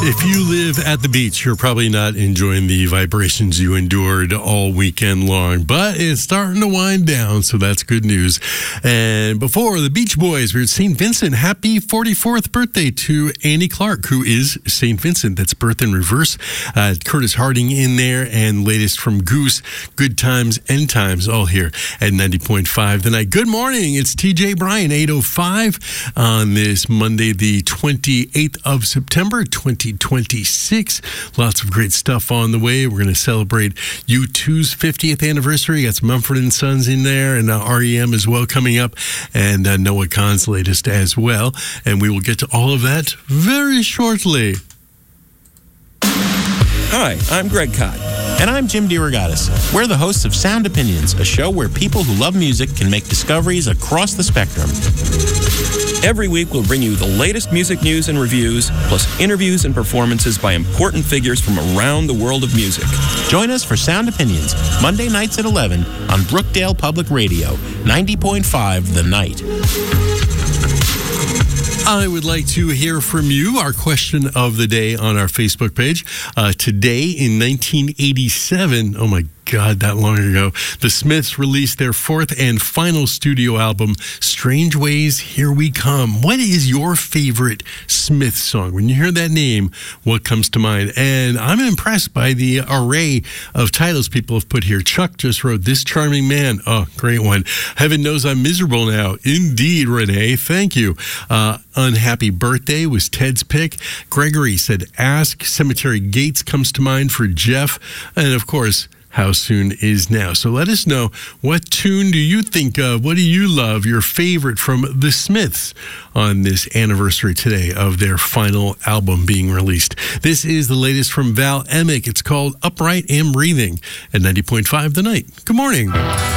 If you live at the beach, you're probably not enjoying the vibrations you endured all weekend long, but it's starting to wind down, so that's good news. And before the Beach Boys, we're at St. Vincent. Happy 44th birthday to Annie Clark, who is St. Vincent. That's Birth in Reverse. Curtis Harding in there, and latest from Goose, Good Times, End Times, all here at 90.5 tonight. Good morning. It's TJ Bryan, 8:05 on this Monday, the 28th of September, 2026. Lots of great stuff on the way. We're going to celebrate U2's 50th anniversary. Got some Mumford & Sons in there, and REM as well coming up, and Noah Kahan's latest as well. And we will get to all of that very shortly. Hi, I'm Greg Kot. And I'm Jim DeRogatis. We're the hosts of Sound Opinions, a show where people who love music can make discoveries across the spectrum. Every week, we'll bring you the latest music news and reviews, plus interviews and performances by important figures from around the world of music. Join us for Sound Opinions, Monday nights at 11 on Brookdale Public Radio, 90.5 The Night. I would like to hear from you. Our question of the day on our Facebook page. Today in 1987, oh my God, that long ago, the Smiths released their fourth and final studio album, Strange Ways, Here We Come. What is your favorite Smiths song? When you hear that name, what comes to mind? And I'm impressed by the array of titles people have put here. Chuck just wrote, This Charming Man. Oh, great one. Heaven Knows I'm Miserable Now. Indeed, Renee. Thank you. Unhappy Birthday was Ted's pick. Gregory said, Ask. Cemetery Gates comes to mind for Jeff. And of course, How Soon Is Now. So let us know, what tune do you think of? What do you love? Your favorite from the Smiths on this anniversary today of their final album being released. This is the latest from Val Emick. It's called Upright and Breathing at 90.5 The Night. Good morning.